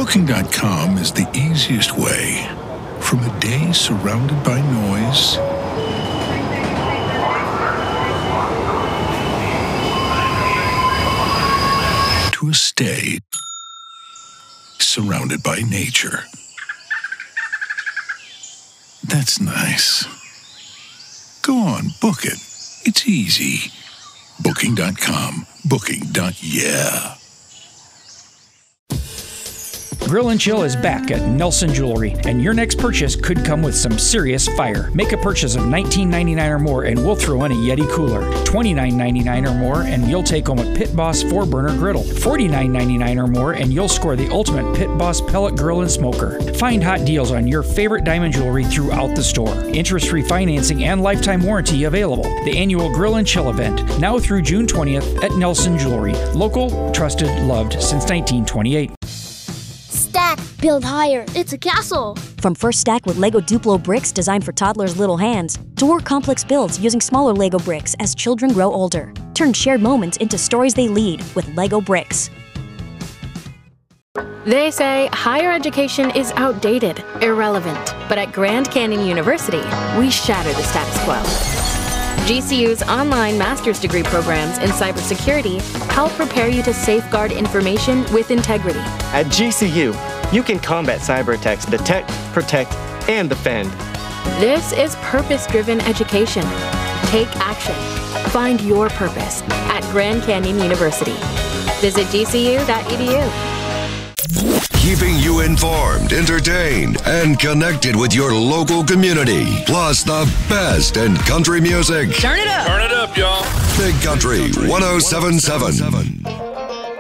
Booking.com is the easiest way. From a day surrounded by noise to a stay surrounded by nature. That's nice. Go on, book it. It's easy. Booking.com. Booking.yeah. Grill and Chill is back at Nelson Jewelry, and your next purchase could come with some serious fire. Make a purchase of $19.99 or more, and we'll throw in a Yeti cooler. $29.99 or more, and you'll take home a Pit Boss 4-burner griddle. $49.99 or more, and you'll score the ultimate Pit Boss pellet grill and smoker. Find hot deals on your favorite diamond jewelry throughout the store. Interest-free financing and lifetime warranty available. The annual Grill and Chill event, now through June 20th at Nelson Jewelry. Local, trusted, loved since 1928. Stack, build higher. It's a castle. From First Stack with Lego Duplo bricks designed for toddlers' little hands, to more complex builds using smaller Lego bricks as children grow older. Turn shared moments into stories they lead with Lego bricks. They say higher education is outdated, irrelevant. But at Grand Canyon University, we shatter the status quo. GCU's online master's degree programs in cybersecurity help prepare you to safeguard information with integrity. At GCU, you can combat cyber attacks, detect, protect, and defend. This is purpose-driven education. Take action. Find your purpose at Grand Canyon University. Visit gcu.edu. Keeping you informed, entertained, and connected with your local community. Plus the best in country music. Turn it up. Turn it up, y'all. Big Country 107.7.